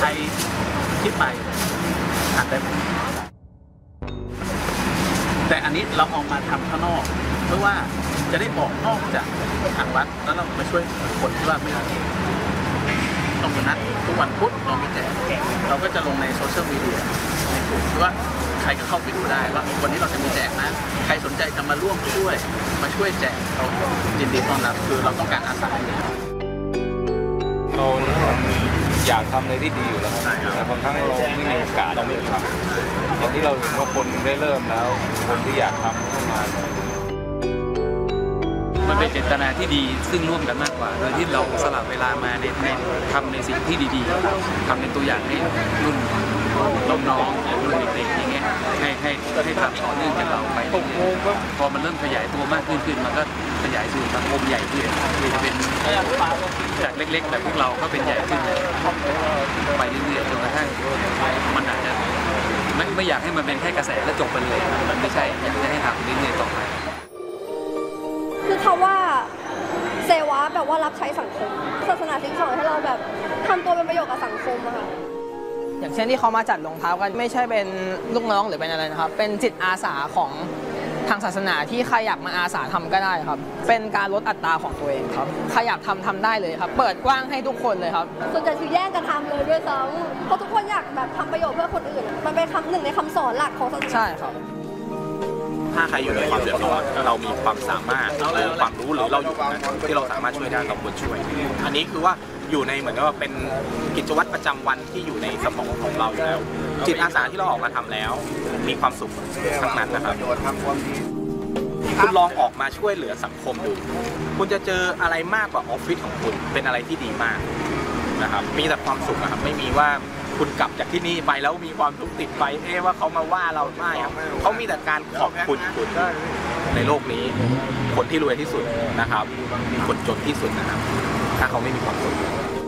ใครคิดไปหักได้หมดแต่อันนี้เราเอามาทำข้างนอกเพื่อว่าจะได้บอกนอกจากทางวัดแล้วเรามาช่วยคนที่ว่าไม่ได้ตรงนั้นทุกวันพุธเรามีแจกเราก็จะลงในโซเชียลมีเดียในกลุ่มว่าใครก็เข้าไปดูได้ว่าวันนี้เราจะมีแจกนะใครสนใจจะมาร่วมช่วยมาช่วยแจกเรายินดีต้อนรับคือเราต้องการอาสาเราอยากทำอะไรที่ดีอยู่แล้วแต่บางครั้งเราไม่มีโอกาสเราไม่ทำอย่างที่เราเห็นว่าคนได้เริ่มแล้วคนที่อยากทำเข้ามามันเป็นเจตนาที่ดีซึ่งร่วมกันมากกว่าโดยที่เราสลับเวลามาในทำในสิ่งที่ดีๆทำเป็นตัวอย่างให้รุ่นน้องๆรุ่นเด็กๆอย่างเงี้ยให้ทำต่อเนื่องจากเราไปพอมันเริ่มขยายตัวมากขึ้นมันก็ขยายสู่สังคมใหญ่ขึ้นคือจะเป็นจากเล็กๆแต่พวกเราก็เป็นใหญ่ขึ้นไปเรื่อยๆจนกระทั่งมันอาจจะไม่อยากให้มันเป็นแค่กระแสแล้วจบไปเลยมันไม่ใช่อยากจะให้ทำเรื่อยๆต่อไปคือคำว่าเซวะแบบว่ารับใช้สังคมศาสนาสอนให้เราแบบทำตัวเป็นประโยชน์กับสังคมอะค่ะอย่างเช่นที่เขามาจัดรองเท้ากันไม่ใช่เป็นลูกน้องหรือเป็นอะไรนะครับเป็นจิตอาสาของทางศาสนาที่ใครอยากมาอาสาทำก็ได้ครับเป็นการลดอัตราของตัวเองครับใครอยากทำได้เลยครับเปิดกว้างให้ทุกคนเลยครับส่วนใหญ่คือแย่งกันทำเลยด้วยซ้ำเพราะทุกคนอยากแบบทำประโยชน์เพื่อคนอื่นมันเป็นหนึ่งในคำสอนหลักของศาสนาใช่ครับถ้าใครอยู่ในความเดือดร้อนเรามีความสามารถเราความรู้หรือเราอยู่นะที่เราสามารถช่วยได้เราควรช่วยอันนี้คือว่าอยู่ในเหมือนกับว่าเป็นกิจวัตรประจำวันที่อยู่ในสมองของเราอยู่แล้วจิตอาสาที่เราออกมาทำแล้วมีความสุขทั้งนั้นนะครับคุณลองออกมาช่วยเหลือสังคมดูคุณจะเจออะไรมากกว่าออฟฟิศของคุณเป็นอะไรที่ดีมากนะครับมีแต่ความสุขนะครับไม่มีว่าคุณกลับจากที่นี่ไปแล้วมีความทุกข์ติดไปว่าเขามาว่าเราไม่ครับเขามีแต่การขอบคุณคุณในโลกนี้คนที่รวยที่สุดนะครับคนจนที่สุดนะครับถ้าเขาไม่มีความสุข